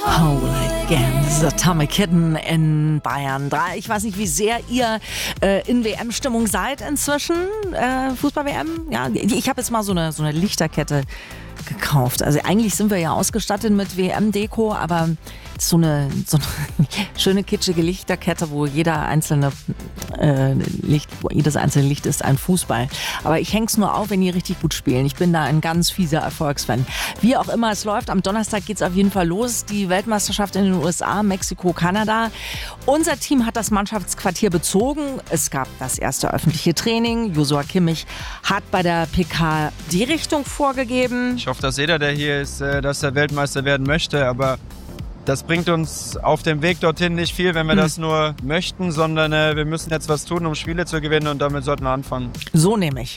Against Atomic Kitten in Bayern 3. Ich weiß nicht, wie sehr ihr in WM-Stimmung seid inzwischen. Fußball-WM? Ja, ich habe jetzt mal so eine Lichterkette gekauft. Also eigentlich sind wir ja ausgestattet mit WM-Deko, aber so eine schöne kitschige Lichterkette, wo jedes einzelne Licht ist ein Fußball. Aber ich häng's nur auf, wenn die richtig gut spielen. Ich bin da ein ganz fieser Erfolgsfan. Wie auch immer es läuft, am Donnerstag geht's auf jeden Fall los. Die Weltmeisterschaft in den USA, Mexiko, Kanada. Unser Team hat das Mannschaftsquartier bezogen. Es gab das erste öffentliche Training. Joshua Kimmich hat bei der PK die Richtung vorgegeben. Ich hoffe, dass jeder, der hier ist, dass er Weltmeister werden möchte, aber das bringt uns auf dem Weg dorthin nicht viel, wenn wir das nur möchten, sondern wir müssen jetzt was tun, um Spiele zu gewinnen und damit sollten wir anfangen. So nämlich.